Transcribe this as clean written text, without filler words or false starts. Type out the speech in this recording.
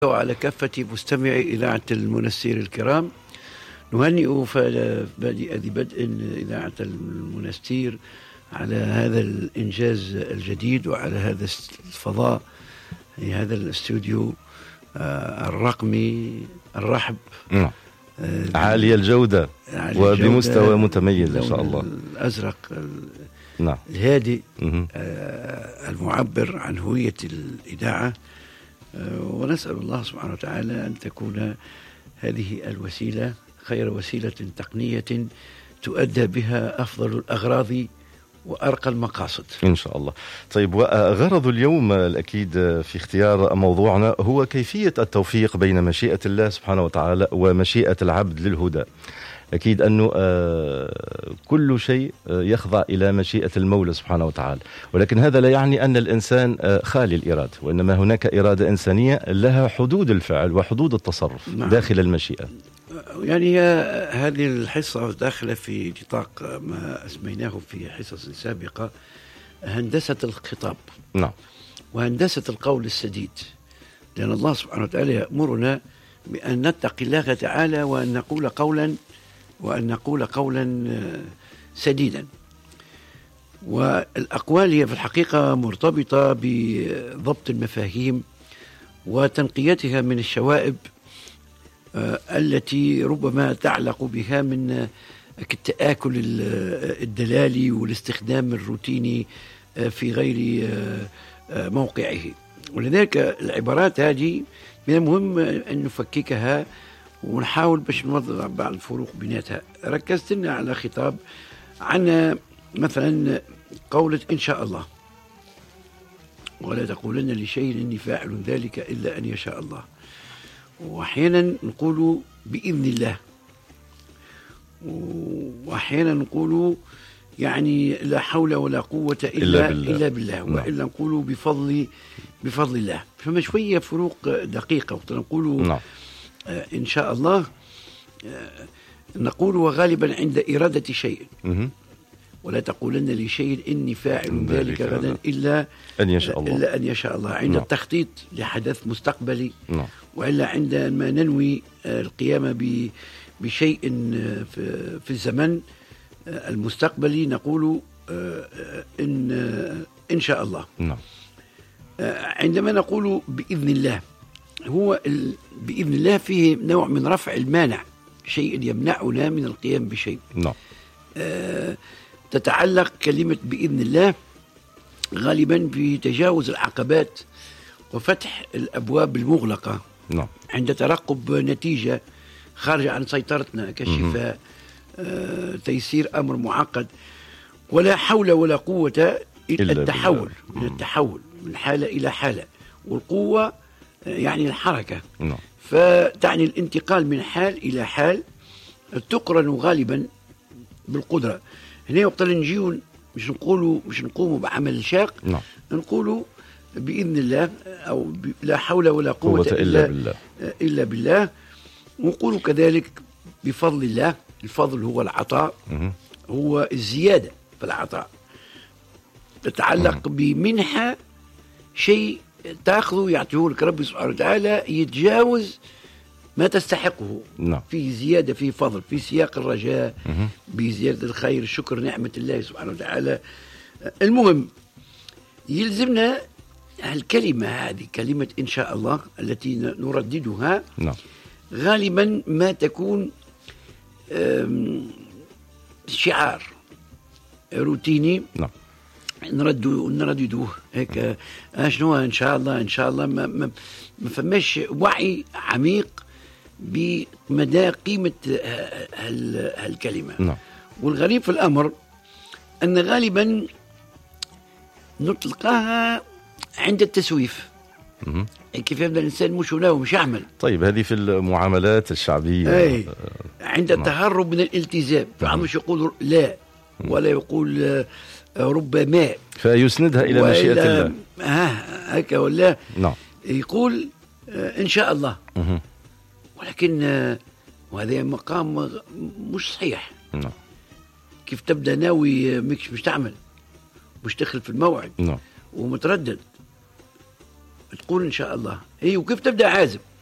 وعلى كافة مستمعي إذاعة المنستير الكرام، نهنئ بادئ ذي بدء إذاعة المنستير على هذا الإنجاز الجديد وعلى هذا الفضاء، هذا الاستوديو الرقمي الرحب عالي الجودة وبمستوى متميز إن شاء الله. الأزرق الهادئ المعبر عن هوية الإذاعة، ونسأل الله سبحانه وتعالى أن تكون هذه الوسيلة خير وسيلة تقنية تؤدى بها أفضل الأغراض وأرقى المقاصد إن شاء الله. طيب، وغرض اليوم الأكيد في اختيار موضوعنا هو كيفية التوفيق بين مشيئة الله سبحانه وتعالى ومشيئة العبد للهدى. أكيد أنه كل شيء يخضع إلى مشيئة المولى سبحانه وتعالى، ولكن هذا لا يعني أن الإنسان خالي الإرادة، وإنما هناك إرادة إنسانية لها حدود الفعل وحدود التصرف داخل المشيئة. يعني هذه الحصة داخلة في نطاق ما أسميناه في حصص سابقة هندسة الخطاب وهندسة القول السديد، لأن الله سبحانه وتعالى يأمرنا بأن نتقي الله تعالى وأن نقول قولا سديدا. والأقوال هي في الحقيقة مرتبطة بضبط المفاهيم وتنقيتها من الشوائب التي ربما تعلق بها من التآكل الدلالي والاستخدام الروتيني في غير موقعه. ولذلك العبارات هذه من المهم أن نفككها ونحاول باش نوضح بعض الفروق بيناتها. ركزت لنا على خطاب عن مثلا قولة إن شاء الله، ولا تقولن لشيء إني فاعل ذلك إلا أن يشاء الله. وأحيانا نقول بإذن الله، وأحيانا نقول يعني لا حول ولا قوة إلا بالله. وإلا نقول بفضل الله. فما شوية فروق دقيقة. وقت نقول إن شاء الله نقول وغالبا عند إرادة شيء، ولا تقولن لشيء إني فاعل ذلك غدا إلا أن يشاء الله. عند التخطيط لحدث مستقبلي، وإلا عندما ننوي القيام بشيء في الزمن المستقبلي نقول إن شاء الله. عندما نقول بإذن الله، هو بإذن الله فيه نوع من رفع المانع، شيء يمنعنا من القيام بشيء. تتعلق كلمة بإذن الله غالبا بتجاوز العقبات وفتح الأبواب المغلقة عند ترقب نتيجة خارجة عن سيطرتنا كشفاء، تيسير أمر معقد. ولا حول ولا قوة إلا التحول من حالة إلى حالة. والقوة يعني الحركة، فتعني الانتقال من حال إلى حال تقرن غالبا بالقدرة. هنا وقت نجيو مش نقوموا بعمل شاق، نقولوا بإذن الله أو لا حول ولا قوة إلا بالله. ونقولوا كذلك بفضل الله. الفضل هو العطاء، هو الزيادة في العطاء، تتعلق بمنحة شيء تأخذه يعطيه لك ربي سبحانه وتعالى يتجاوز ما تستحقه. في زيادة، في فضل، في سياق الرجاء، بزيادة الخير، شكر نعمة الله سبحانه وتعالى. المهم يلزمنا الكلمة هذه، كلمة إن شاء الله التي نرددها غالبا ما تكون شعار روتيني نرددوه هيك. شنو إن شاء الله إن شاء الله. ما فماش وعي عميق بمدى قيمة هالكلمة. والغريب في الأمر أن غالبا نطلقها عند التسويف. كيف يبدأ الإنسان مش هنا ومش يعمل. طيب، هذه في المعاملات الشعبية عند التهرب من الالتزام، فمش يقول لا ولا يقول ربما، فيسندها إلى مشيئة الله هكا، ولا يقول إن شاء الله. ولكن وهذا مقام مش صحيح. كيف تبدأ ناوي مش تعمل، مش تدخل في الموعد ومتردد، تقول إن شاء الله. وكيف تبدأ عازم؟